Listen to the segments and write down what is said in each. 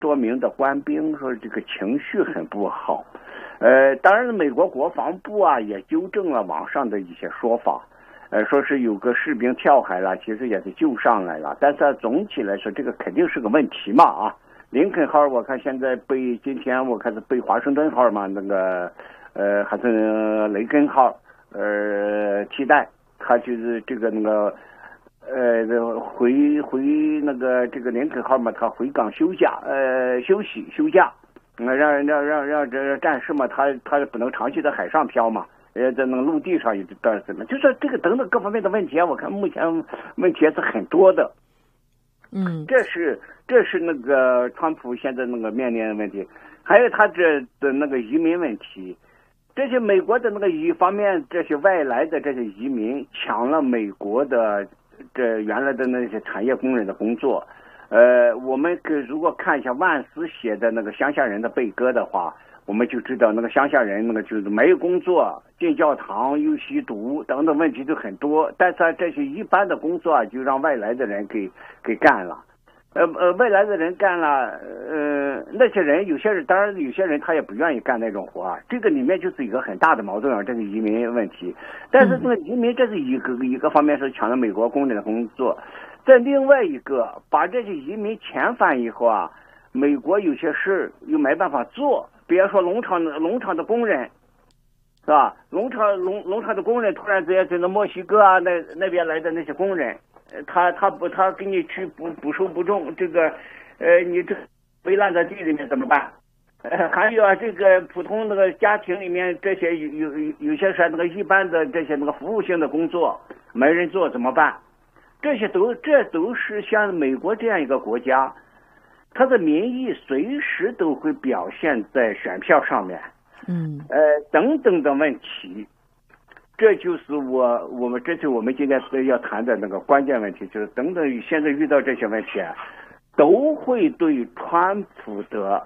多名的官兵说这个情绪很不好。当然美国国防部啊也纠正了网上的一些说法，说是有个士兵跳海了，其实也是救上来了，但是总体来说这个肯定是个问题嘛啊。林肯号我看现在被今天我看是被华盛顿号嘛，那个还是雷根号替代，他就是这个那个回那个这个林肯号嘛，他回港休假休假。让这战士嘛，他不能长期在海上漂嘛，在那个陆地上也是怎么，就是这个等等各方面的问题啊，我看目前问题还是很多的。这是那个川普现在那个面临的问题，还有他这的那个移民问题，这些美国的那个一方面，这些外来的这些移民抢了美国的这原来的那些产业工人的工作。我们如果看一下万斯写的那个乡下人的悲歌的话，我们就知道那个乡下人那个就是没有工作，进教堂又吸毒等等问题就很多。但是这些一般的工作啊，就让外来的人给干了。外来的人干了，那些人有些人当然有些人他也不愿意干那种活啊。这个里面就是一个很大的矛盾啊，这个移民问题。但是这个移民这是一个方面是抢了美国工人的工作。在另外一个，把这些移民遣返以后啊，美国有些事又没办法做，比如说农场的工人，是吧？农场的工人突然之间从墨西哥啊那边来的那些工人，他给你去不收不种这个，你这围烂在地里面怎么办？还有啊，这个普通那个家庭里面这些有些是那个一般的这些那个服务性的工作没人做怎么办？这都是像美国这样一个国家，它的民意随时都会表现在选票上面，等等的问题，这就是我们今天要谈的那个关键问题，就是等等现在遇到这些问题，都会对川普的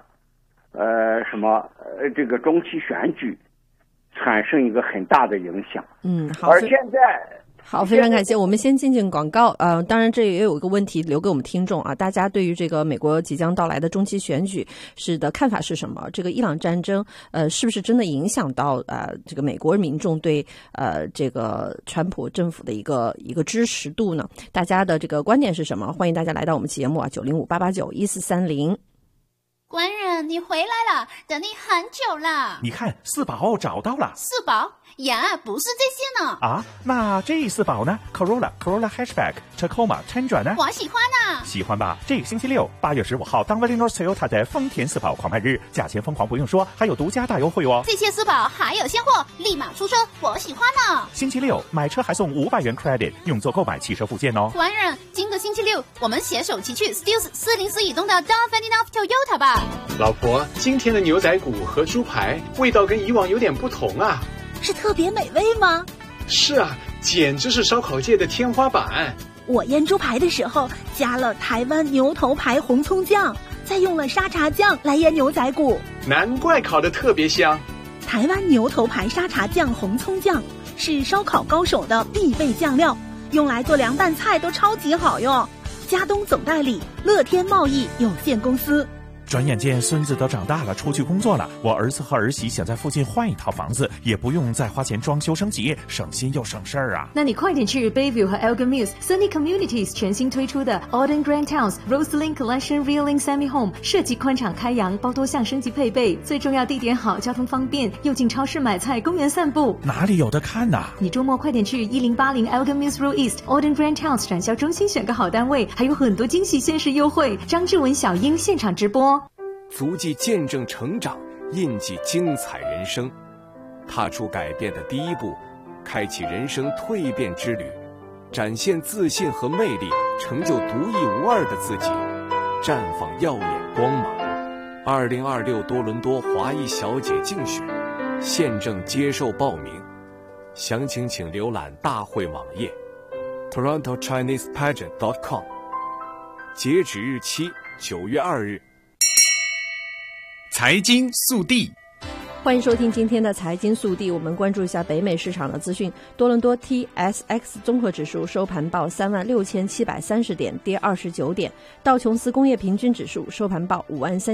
这个中期选举产生一个很大的影响。 好， 而现在。 好，非常感谢。我们先进广告。当然这也有一个问题留给我们听众啊，大家对于这个美国即将到来的中期选举的看法是什么？这个伊朗战争是不是真的影响到这个美国民众对这个川普政府的一个支持度呢？大家的这个观点是什么？欢迎大家来到我们节目啊，905-889-1430。 官人，你回来了，等你很久了。 你看四宝找到了。 四宝呀，不是这些呢。 啊，那这四宝呢？ Corolla Hatchback Tacoma Tundra 呢？ 我喜欢呢。 喜欢吧？这个星期六8月15号当 Valley Toyota 的丰田四宝狂卖日，价钱疯狂不用说，还有独家大优惠哦。 这些四宝还有现货，立马出车，我喜欢呢。 星期六买车还送500元 credit， 用作购买汽车附件哦。 官人，今个星期六我们携手骑去 Stills 404以东的 Don Ferdinand Toyota 吧。 老婆，今天的牛仔骨和猪排味道跟以往有点不同啊。 是特别美味吗？ 是啊，简直是烧烤界的天花板。 我腌猪排的时候加了台湾牛头牌红葱酱，再用了沙茶酱来腌牛仔骨， 难怪烤得特别香。 台湾牛头牌沙茶酱红葱酱是烧烤高手的必备酱料，用来做凉拌菜都超级好用。佳东总代理乐天贸易有限公司。 转眼间孙子都长大了，出去工作了，我儿子和儿媳想在附近换一套房子，也不用再花钱装修升级，省心又省事儿啊。 那你快点去 Bayview 和 Elgin Mills Sunny Communities 全新推出的 Auden Grand Towns Roseland Collection Realing Semi Home， 设计宽敞开扬，包多项升级配备，最重要地点好，交通方便，又进超市买菜，公园散步。 哪里有得看啊？ 你周末快点去1080 Elgin Mills Road East Auden Grand Towns 展销中心选个好单位，还有很多惊喜限时优惠。张志文、小英现场直播。 足迹见证成长，印记精彩人生，踏出改变的第一步，开启人生蜕变之旅，展现自信和魅力，成就独一无二的自己，绽放耀眼光芒。2026多伦多华裔小姐竞选现正接受报名，详情请浏览大会网页 TorontoChinesePageant.com， 截止日期9月2日。 财经速递， 欢迎收听今天的财经速递，我们关注一下北美市场的资讯。多伦多 TSX 综合指数收盘报36730点，跌29点；道琼斯工业平均指数收盘报53000